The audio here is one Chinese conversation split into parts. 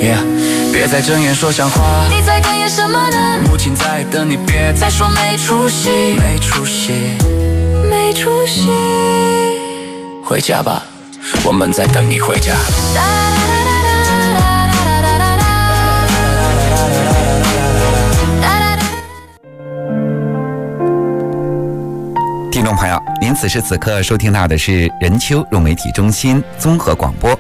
别再睁眼说瞎话， 你在干演什么呢？ 母亲在等你，别再说没出息，没出息， 没出息。 回家吧，我们在等你回家。 听众朋友，您此时此刻收听到的是人丘融媒体中心综合广播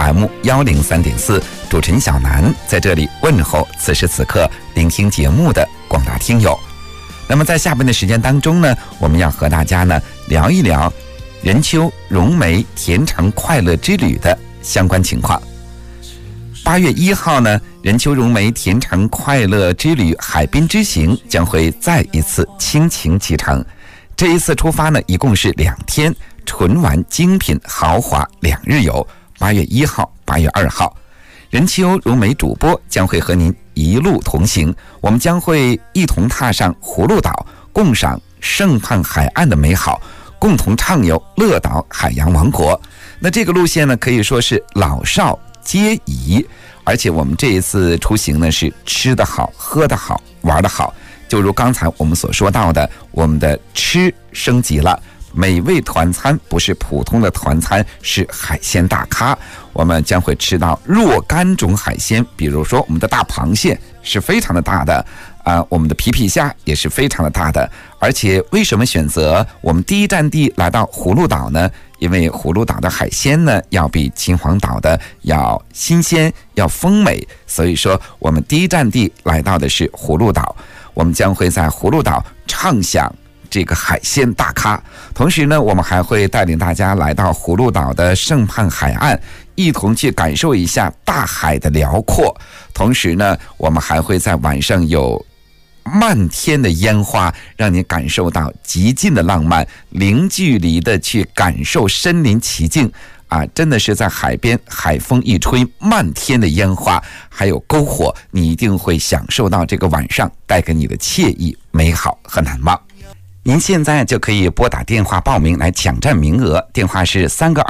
FM103.4，主持人小南在这里问候此时此刻聆听节目的广大听友。那么在下面的时间当中呢，我们要和大家呢聊一聊人丘融媒甜橙快乐之旅的相关情况。8月1号呢，人丘融媒甜橙快乐之旅海滨之行将会再一次倾情启程。这一次出发呢，一共是2天，纯玩精品豪华2日游，8月1号、8月2号。人丘融媒主播将会和您一路同行，我们将会一同踏上葫芦岛，共赏盛盼海岸的美好，共同畅游乐岛海洋王国。那这个路线呢，可以说是老少皆宜，而且我们这一次出行呢，是吃得好、喝得好、玩得好。就如刚才我们所说到的，我们的吃升级了，美味团餐不是普通的团餐，是海鲜大咖。我们将会吃到若干种海鲜，比如说我们的大螃蟹是非常的大的，我们的皮皮虾也是非常的大的。而且为什么选择我们第一站地来到葫芦岛呢？因为葫芦岛的海鲜呢，要比秦皇岛的要新鲜，要丰美，所以说我们第一站地来到的是葫芦岛。我们将会在葫芦岛畅享这个海鲜大咖，同时呢，我们还会带领大家来到葫芦岛的盛盼海岸，一同去感受一下大海的辽阔。同时呢，我们还会在晚上有漫天的烟花，让你感受到极尽的浪漫，零距离的去感受身临其境。真的是在海边，海风一吹，漫天的烟花，还有篝火，你一定会享受到这个晚上带给你的惬意、美好和难忘。您现在就可以拨打电话报名来抢占名额，电话是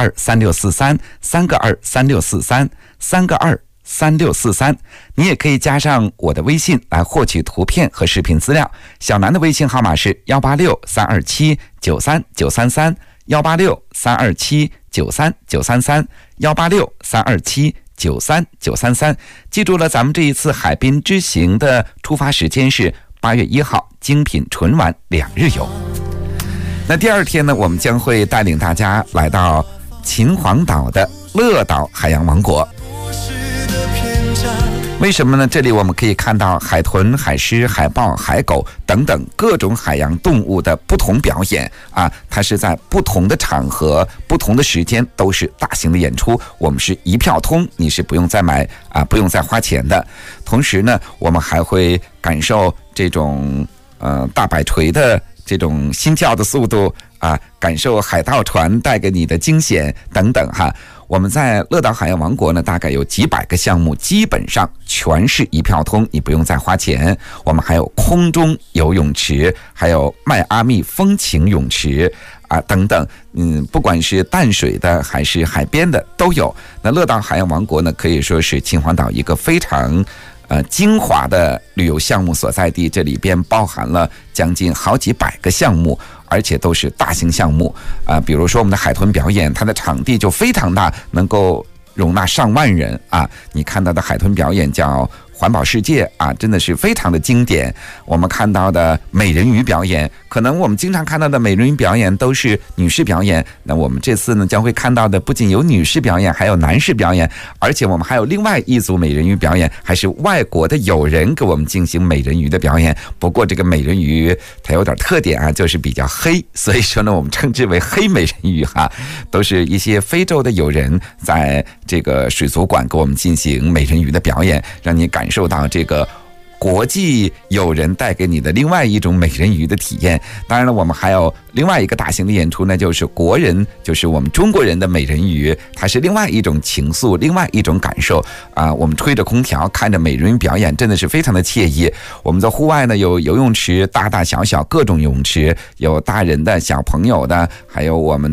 3个23643，3个23643，3个23643。你也可以加上我的微信来获取图片和视频资料。小南的微信号码是186-327-93933，186-327-93933，186-327-93933。记住了，咱们这一次海滨之行的出发时间是8月1号，精品纯玩2日游。那第2天呢，我们将会带领大家来到秦皇岛的乐岛海洋王国。为什么呢？这里我们可以看到海豚、海狮、海豹、海狗等等各种海洋动物的不同表演它是在不同的场合、不同的时间都是大型的演出，我们是一票通，你是不用再买不用再花钱的。同时呢，我们还会感受这种大摆锤的这种心跳的速度感受海盗船带给你的惊险等等我们在乐岛海洋王国呢，大概有几百个项目，基本上全是一票通，你不用再花钱。我们还有空中游泳池，还有迈阿密风情泳池等等，不管是淡水的还是海边的都有。那乐岛海洋王国呢，可以说是秦皇岛一个非常精华的旅游项目所在地，这里边包含了将近好几百个项目，而且都是大型项目比如说我们的海豚表演，它的场地就非常大，能够容纳上万人你看到的海豚表演叫环保世界真的是非常的经典。我们看到的美人鱼表演，可能我们经常看到的美人鱼表演都是女士表演，那我们这次呢将会看到的不仅有女士表演，还有男士表演，而且我们还有另外一组美人鱼表演，还是外国的友人给我们进行美人鱼的表演。不过这个美人鱼它有点特点就是比较黑，所以说呢我们称之为黑美人鱼都是一些非洲的友人在这个水族馆给我们进行美人鱼的表演，让你感受到这个国际友人带给你的另外一种美人鱼的体验。当然了，我们还有另外一个大型的演出呢，就是国人，就是我们中国人的美人鱼，它是另外一种情愫，另外一种感受我们吹着空调看着美人鱼表演，真的是非常的惬意。我们在户外呢有游泳池，大大小小各种游泳池，有大人的、小朋友的，还有我们的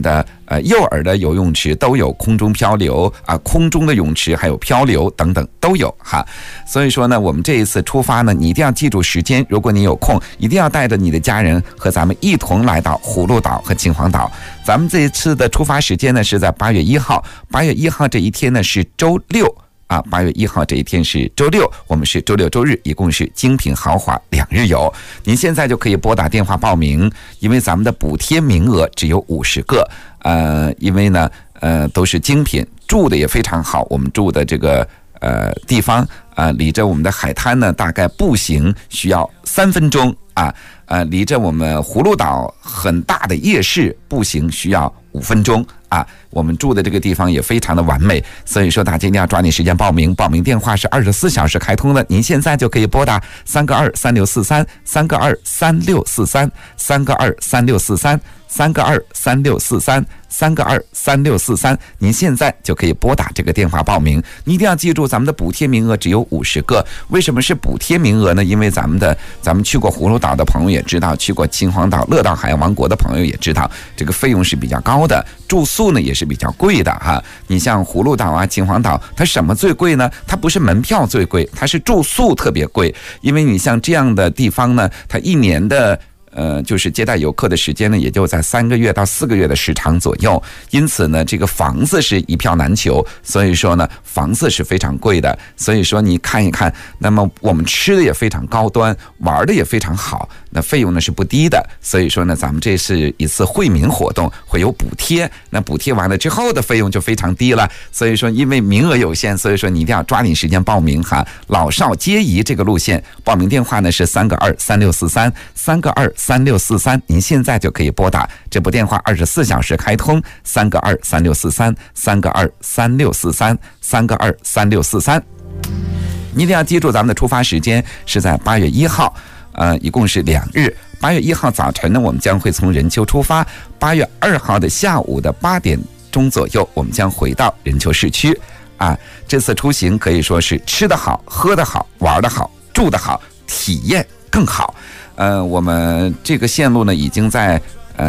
幼儿的游泳池都有空中漂流啊，空中的泳池还有漂流等等都有哈。所以说呢，我们这一次出发呢，你一定要记住时间，如果你有空，一定要带着你的家人和咱们一同来到葫芦岛和秦皇岛。咱们这一次的出发时间呢是在8月1号，8月1号这一天呢是周六。8月1号这一天是周六，我们是周六周日，一共是精品豪华2日游。您现在就可以拨打电话报名，因为咱们的补贴名额只有50个。因为呢，都是精品，住的也非常好。我们住的这个地方离着我们的海滩呢，大概步行需要3分钟离着我们葫芦岛很大的夜市步行需要5分钟我们住的这个地方也非常的完美，所以说大家一定要抓紧时间报名。报名电话是24小时开通的，您现在就可以拨打3个23643 3个23643 3个23643 3个23643 3个23643，您现在就可以拨打这个电话报名。你一定要记住，咱们的补贴名额只有50个。为什么是补贴名额呢？因为咱们去过葫芦岛的朋友也知道，去过秦皇岛、乐岛海洋王国的朋友也知道，这个费用是比较高的，住宿呢也是比较贵的哈。你像葫芦岛秦皇岛，它什么最贵呢？它不是门票最贵，它是住宿特别贵。因为你像这样的地方呢，它一年的就是接待游客的时间呢，也就在3个月到4个月的时长左右，因此呢，这个房子是一票难求，所以说呢，房子是非常贵的。所以说你看一看，那么我们吃的也非常高端，玩的也非常好，那费用呢是不低的。所以说呢，咱们这是一次惠民活动，会有补贴，那补贴完了之后的费用就非常低了。所以说，因为名额有限，所以说你一定要抓紧时间报名哈。老少皆宜这个路线，报名电话呢是3个23643 3个23643，您现在就可以拨打这部电话，24小时开通，3个23643 3个23643 3个23643。你一定要记住，咱们的出发时间是在8月1号，一共是2日。8月1号早晨呢，我们将会从任丘出发；8月2号的下午的8点钟左右，我们将回到任丘市区。这次出行可以说是吃得好、喝得好、玩得好、住得好，体验更好。我们这个线路呢，已经在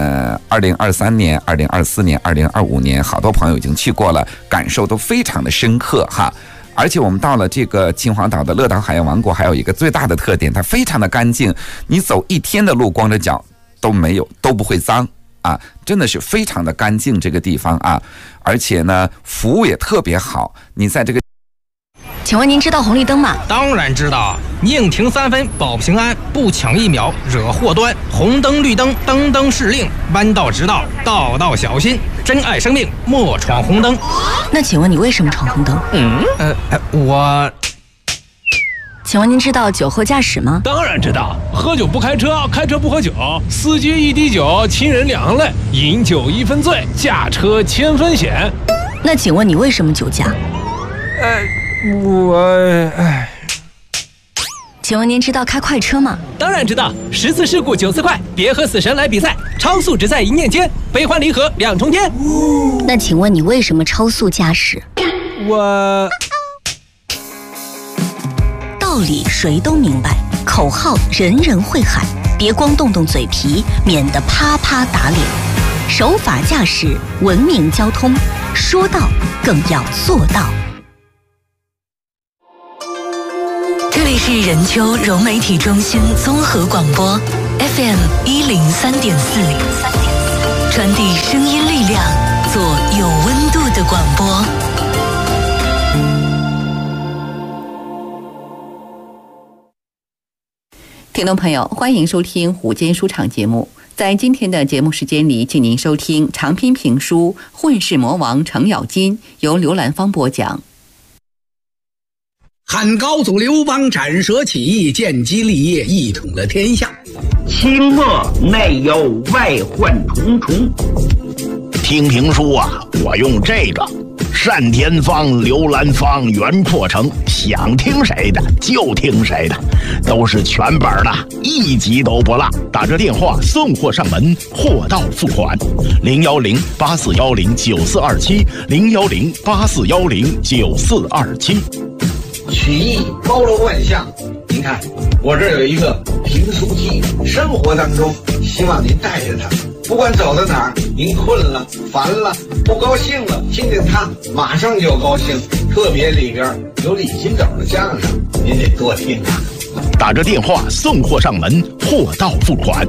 2023年、2024年、2025年，好多朋友已经去过了，感受都非常的深刻哈。而且我们到了这个秦皇岛的乐岛海洋王国，还有一个最大的特点，它非常的干净，你走1天的路光着脚都没有，都不会脏真的是非常的干净这个地方而且呢，服务也特别好。你在这个， 请问您知道红绿灯吗？ 当然知道，宁停3分保平安，不抢1秒惹祸端。红灯绿灯，灯灯是令，弯道直道，道道小心。珍爱生命，莫闯红灯。 那请问你为什么闯红灯？请问您知道酒后驾驶吗？ 当然知道，喝酒不开车，开车不喝酒，司机1滴酒，亲人2行泪，饮酒1分醉，驾车1000分险。 那请问你为什么酒驾？请问您知道开快车吗？ 当然知道，10次事故9次快，别和死神来比赛，超速只在一念间，悲欢离合2重天。 那请问你为什么超速驾驶？道理谁都明白，口号人人会喊，别光动动嘴皮，免得啪啪打脸。守法驾驶，文明交通，说到更要做到。 这里是任丘融媒体中心综合广播 FM 103.4，传递声音力量，做有温度的广播。 听众朋友，欢迎收听午间书场节目。在今天的节目时间里，请您收听长篇评书《混世魔王程咬金》，由刘兰芳播讲。 汉高祖刘邦斩蛇起义，建基立业，一统了天下。 清末内忧外患重重。听评书我用这个单田芳、刘兰芳、袁阔成，想听谁的就听谁的，都是全本的，一集都不落。打着电话送货上门，货到付款。010-8410-9427 010-8410-9427。 曲艺包罗万象，您看我这有一个评书机，生活当中希望您带着它不管走到哪儿，您困了、烦了、不高兴了，听听他，马上就高兴。特别里边有李金斗的相声，您得多听啊。 打着电话送货上门，货到付款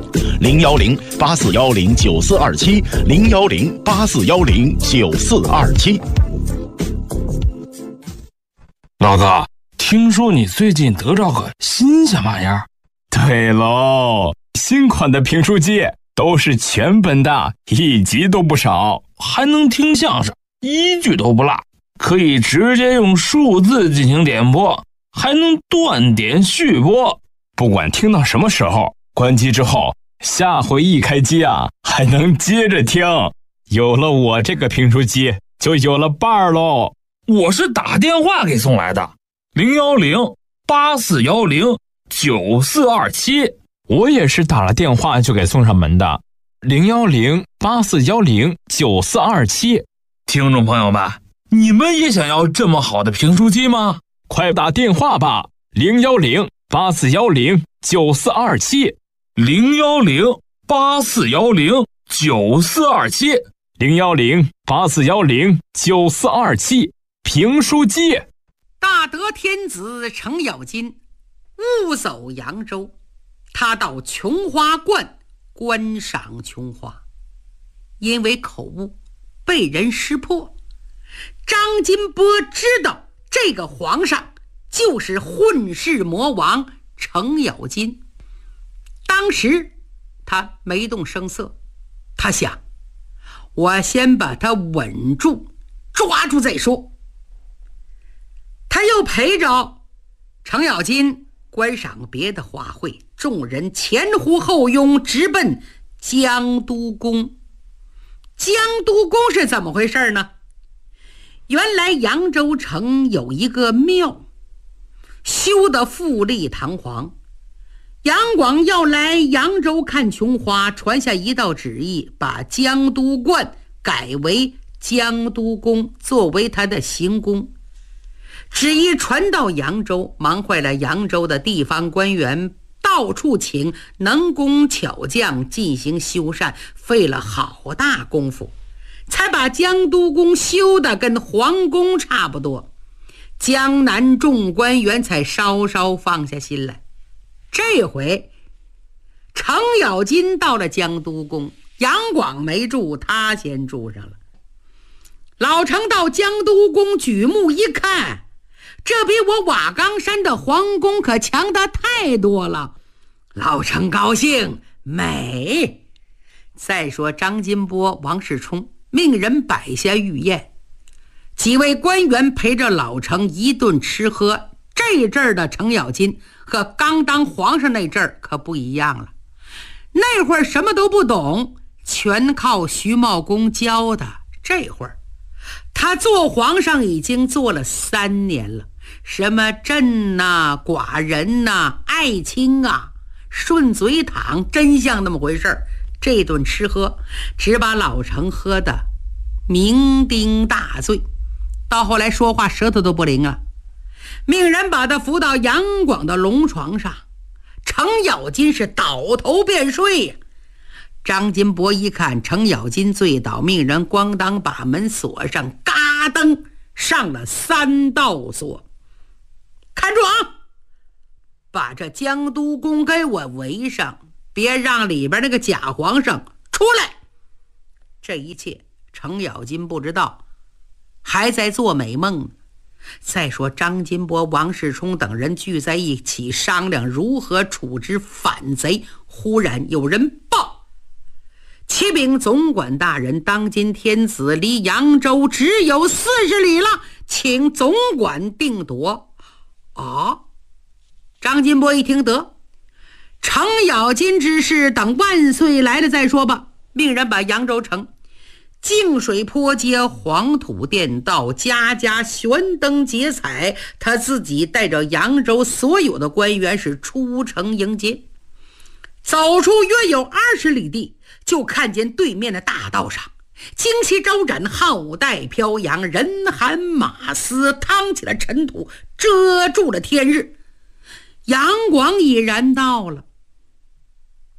，010-8410-9427，010-8410-9427。 老哥，听说你最近得着个新鲜玩意儿？ 对喽，新款的评书机都是全本的，1集都不少， 还能听相声，1句都不落，可以直接用数字进行点播，还能断点续播， 不管听到什么时候，关机之后，下回一开机啊，还能接着听。有了我这个评书机，就有了伴儿喽。 我是打电话给送来的，010-8410-9427。 我也是打了电话就给送上门的，010-8410-9427。 听众朋友们，你们也想要这么好的评书机吗？ 快打电话吧，010-8410-9427。 010-8410-9427。 010-8410-9427。评书机。 大德天子程咬金误走扬州，他到琼花观观赏琼花，因为口误被人识破。张金波知道这个皇上就是混世魔王程咬金，当时他没动声色，他想，我先把他稳住抓住再说。他又陪着程咬金观赏别的花卉，众人前呼后拥，直奔江都宫。江都宫是怎么回事呢？原来扬州城有一个庙，修得富丽堂皇。杨广要来扬州看琼花，传下一道旨意，把江都观改为江都宫，作为他的行宫。旨意传到扬州，忙坏了扬州的地方官员，到处请能工巧匠进行修缮，费了好大功夫，才把江都宫修得跟皇宫差不多。江南众官员才稍稍放下心来。这回程咬金到了江都宫，杨广没住，他先住上了。老程到江都宫举目一看，这比我瓦岗山的皇宫可强得太多了。老程高兴，美。再说张金波、王世充命人摆下御宴，几位官员陪着老程一顿吃喝。这阵儿的程咬金和刚当皇上那阵儿可不一样了，那会儿什么都不懂，全靠徐茂公教的。这会儿他做皇上已经做了3年了，什么朕呐、寡人呐、爱卿啊、顺嘴淌，真像那么回事儿。这顿吃喝只把老程喝得酩酊大醉，到后来说话舌头都不灵了，命人把他扶到杨广的龙床上。程咬金是倒头便睡呀。张金波一看程咬金醉倒，命人咣当把门锁上，嘎噔上了3道锁。看住啊，把这江都宫给我围上，别让里边那个假皇上出来。这一切程咬金不知道，还在做美梦呢。再说张金波、王世充等人聚在一起商量如何处置反贼，忽然有人报，启禀总管大人，当今天子离扬州只有40里了，请总管定夺。张金波一听，得，程咬金之事等万岁来了再说吧。命人把扬州城净水坡街、黄土店道家家悬灯结彩，他自己带着扬州所有的官员是出城迎接。走出约有20里地，就看见对面的大道上旌旗招展，号带飘扬，人喊马嘶，趟起了尘土，遮住了天日。杨广已然到了。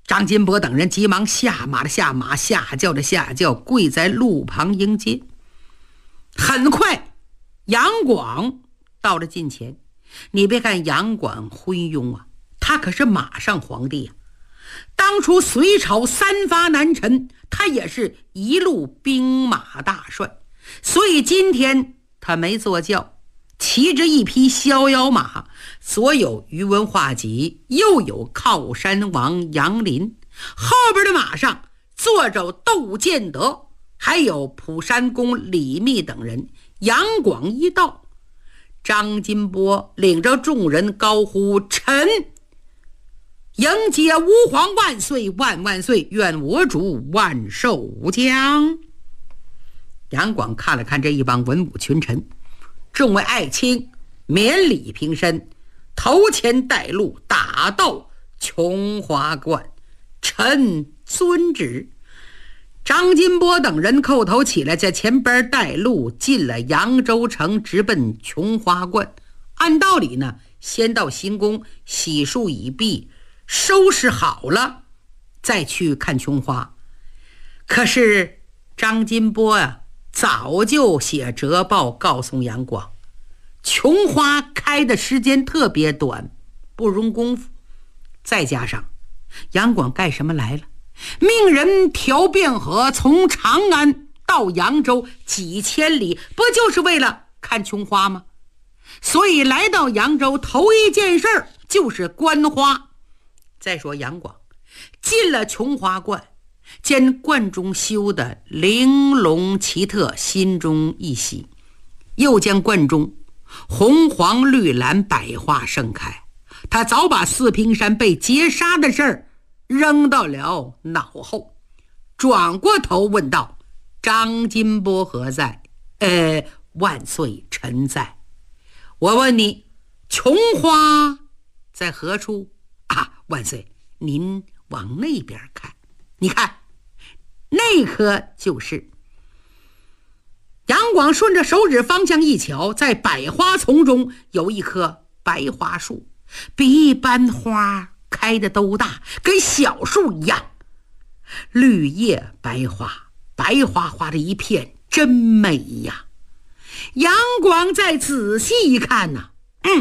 张金波等人急忙下马的下马，下轿的下轿，跪在路旁迎接。很快杨广到了近前。你别看杨广昏庸啊，他可是马上皇帝啊。当初隋朝3发南陈，他也是一路兵马大帅，所以今天他没坐轿，骑着一匹逍遥马，所有宇文化及，又有靠山王杨林，后边的马上坐着窦建德，还有蒲山公李密等人。杨广一到，张金波领着众人高呼臣迎接吾皇万岁万万岁，愿我主万寿无疆。杨广看了看这一帮文武群臣，众位爱卿免礼平身，头前带路，打到琼华观，臣遵旨。张金波等人叩头起来，在前边带路进了扬州城，直奔琼华观。按道理呢，先到行宫洗漱已毕，收拾好了再去看琼花。可是张金波啊，早就写折报告诉杨广，琼花开的时间特别短，不容功夫。再加上杨广干什么来了？命人调汴河，从长安到扬州几千里，不就是为了看琼花吗？所以来到扬州，头一件事就是观花。再说杨广进了琼华观，见观中修的玲珑奇特，心中一喜，又见观中红黄绿蓝百花盛开，他早把四平山被劫杀的事儿扔到了脑后，转过头问道：张金波何在？万岁，臣在。我问你，琼花在何处？啊，万岁，您往那边看，你看那棵就是。杨广顺着手指方向一瞧，在百花丛中有一棵白花树，比一般花开的都大，跟小树一样，绿叶白花，白花花的一片，真美呀。杨广再仔细一看呢，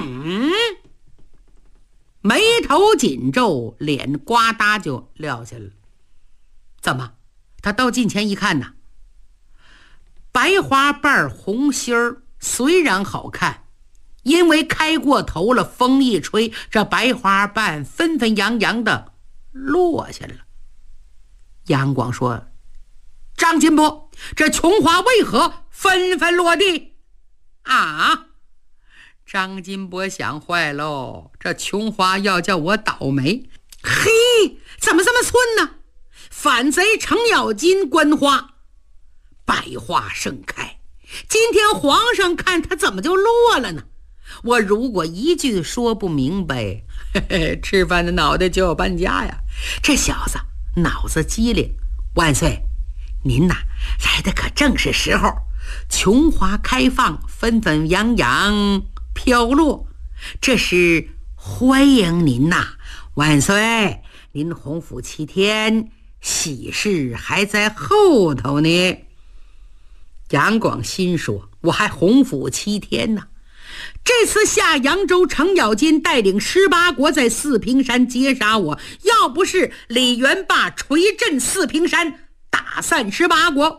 眉头紧皱，脸呱嗒就撂下了。怎么？他到近前一看呢，白花瓣红心儿虽然好看，因为开过头了，风一吹，这白花瓣纷纷扬扬的落下了。杨广说：张金波，这琼花为何纷纷落地啊？张金波想坏喽，这琼花要叫我倒霉。嘿，怎么这么寸呢？反贼程咬金观花，百花盛开，今天皇上看他怎么就落了呢？我如果一句说不明白，吃饭的脑袋就要搬家呀！这小子脑子机灵。万岁，您呐来的可正是时候，琼花开放，纷纷扬扬飘落，这是欢迎您呐！万岁，您洪福7天，喜事还在后头呢。杨广心说，我还洪福7天呢。这次下扬州，程咬金带领18国在四平山截杀我，要不是李元霸锤震四平山，打散18国，